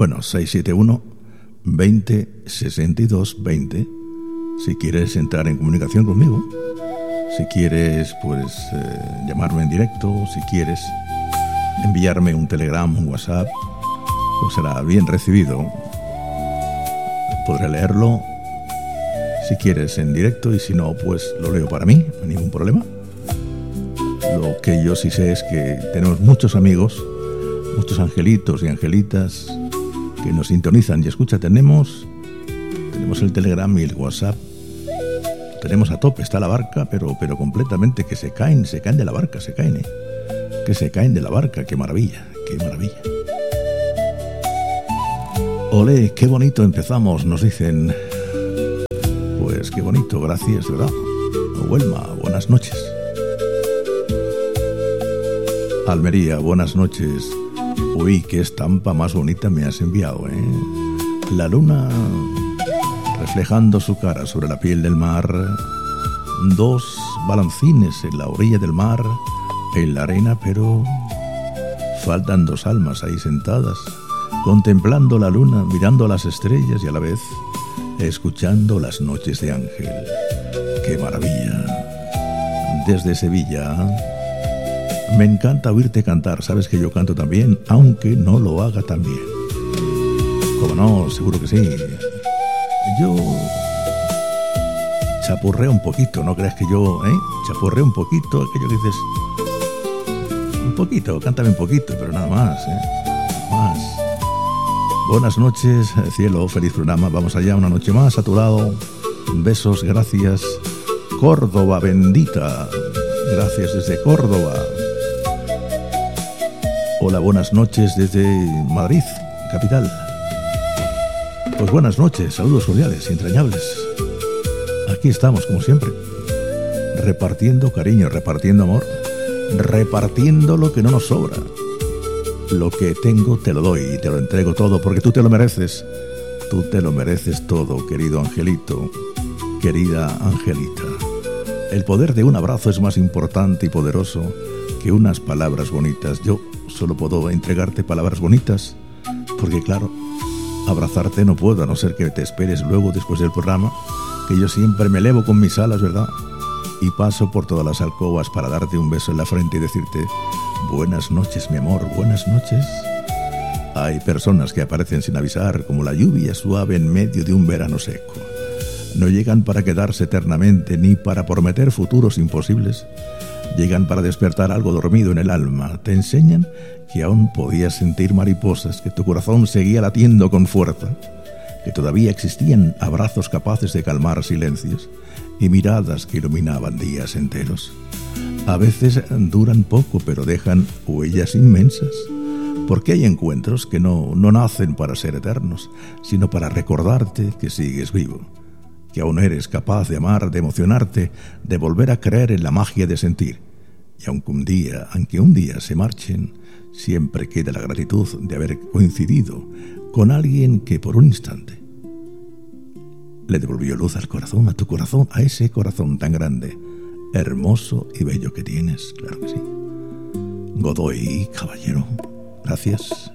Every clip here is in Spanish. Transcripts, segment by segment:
Bueno, 671 20 62 20. Si quieres entrar en comunicación conmigo, si quieres pues llamarme en directo, si quieres enviarme un telegram, un WhatsApp, pues será bien recibido. Podré leerlo si quieres en directo, y si no, pues lo leo para mí, no hay ningún problema. Lo que yo sí sé es que tenemos muchos amigos, muchos angelitos y angelitas que nos sintonizan y escucha. Tenemos el telegram y el WhatsApp. Tenemos a tope, está la barca, pero completamente, que se caen de la barca, que se caen de la barca, qué maravilla, qué maravilla. Olé, qué bonito empezamos, nos dicen. Pues qué bonito, gracias, ¿verdad? Huelma, buenas noches. Almería, buenas noches. Uy, qué estampa más bonita me has enviado, ¿eh? La luna reflejando su cara sobre la piel del mar, dos balancines en la orilla del mar, en la arena, pero faltan dos almas ahí sentadas, contemplando la luna, mirando a las estrellas y a la vez escuchando las noches de Ángel. ¡Qué maravilla! Desde Sevilla, me encanta oírte cantar. Sabes que yo canto también, aunque no lo haga tan bien. ¿Cómo no? Seguro que sí. Yo chapurreo un poquito, no creas que yo chapurreo un poquito, aquello que dices un poquito, cántame un poquito, pero nada más, nada más. Buenas noches, cielo, feliz programa, vamos allá, una noche más a tu lado. Besos, gracias. Córdoba bendita, gracias desde Córdoba. Hola, buenas noches desde Madrid, capital. Pues buenas noches, saludos cordiales y entrañables. Aquí estamos, como siempre, repartiendo cariño, repartiendo amor, repartiendo lo que no nos sobra. Lo que tengo te lo doy y te lo entrego todo, porque tú te lo mereces. Tú te lo mereces todo, querido angelito, querida angelita. El poder de un abrazo es más importante y poderoso que unas palabras bonitas. Yo solo puedo entregarte palabras bonitas, porque claro, abrazarte no puedo, a no ser que te esperes luego después del programa, que yo siempre me elevo con mis alas, ¿verdad? Y paso por todas las alcobas para darte un beso en la frente y decirte buenas noches, mi amor, buenas noches. Hay personas que aparecen sin avisar, como la lluvia suave en medio de un verano seco. No llegan para quedarse eternamente, ni para prometer futuros imposibles. Llegan para despertar algo dormido en el alma. Te enseñan que aún podías sentir mariposas, que tu corazón seguía latiendo con fuerza, que todavía existían abrazos capaces de calmar silencios y miradas que iluminaban días enteros. A veces duran poco, pero dejan huellas inmensas, porque hay encuentros que no nacen para ser eternos, sino para recordarte que sigues vivo, que aún eres capaz de amar, de emocionarte, de volver a creer en la magia de sentir. Y aunque un día se marchen, siempre queda la gratitud de haber coincidido con alguien que por un instante le devolvió luz al corazón, a tu corazón, a ese corazón tan grande, hermoso y bello que tienes, claro que sí. Godoy, caballero, gracias.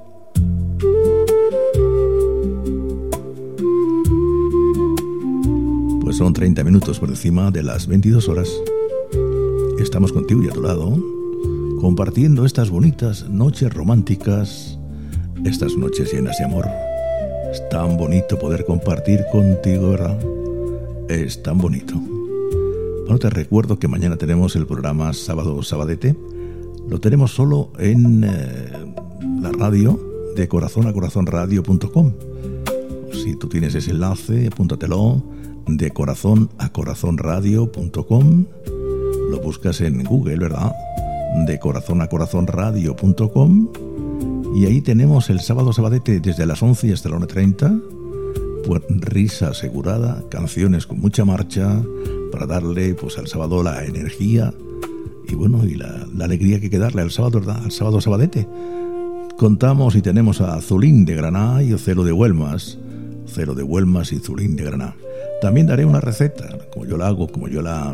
Pues son 30 minutos por encima de las 22 horas. Estamos contigo y a tu lado, compartiendo estas bonitas noches románticas, estas noches llenas de amor. Es tan bonito poder compartir contigo, ¿verdad? Es tan bonito. Bueno, te recuerdo que mañana tenemos el programa Sábado Sabadete. Lo tenemos solo en la radio de corazonacorazonradio.com. Si tú tienes ese enlace, apúntatelo, de corazonacorazonradio.com. Lo buscas en Google, ¿verdad? De corazonacorazonradio.com. Y ahí tenemos el Sábado Sabadete desde las 11 hasta las 1:30. Pues risa asegurada, canciones con mucha marcha, para darle pues al sábado la energía y bueno, y la alegría que hay que darle al sábado, ¿verdad? Al Sábado Sabadete. Contamos y tenemos a Zulín de Granada y Ocelo de Huelmas y Zulín de Granada. También daré una receta, como yo la hago, como yo la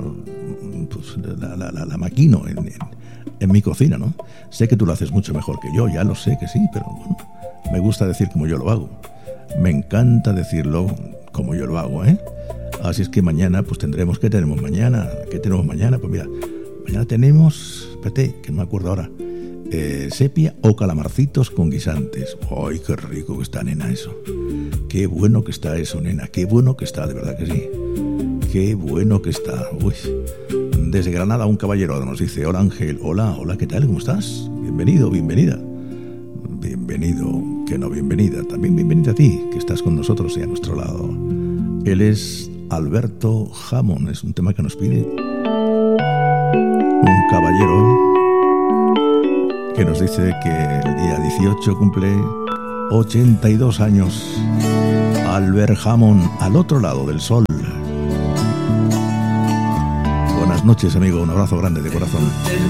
maquino en mi cocina, ¿no? Sé que tú lo haces mucho mejor que yo, ya lo sé que sí, pero bueno, Me gusta decir como yo lo hago. Me encanta decirlo como yo lo hago, ¿eh? Así es que mañana, pues tendremos... ¿Qué tenemos mañana? ¿Qué tenemos mañana? Pues mira, mañana tenemos... Espérate, que no me acuerdo ahora. Sepia o calamarcitos con guisantes. ¡Ay, qué rico que está, nena, eso! ¡Qué bueno que está eso, nena! ¡Qué bueno que está, de verdad que sí! ¡Qué bueno que está! Uy. Desde Granada un caballero nos dice: hola Ángel, hola, ¿qué tal? ¿Cómo estás? Bienvenido, bienvenida. Bienvenido, que no bienvenida. También bienvenida a ti, que estás con nosotros y a nuestro lado. Él es Alberto Jamón, es un tema que nos pide un caballero que nos dice que el día 18 cumple 82 años. Albert Jamón, al otro lado del sol. Buenas noches, amigo, un abrazo grande de corazón.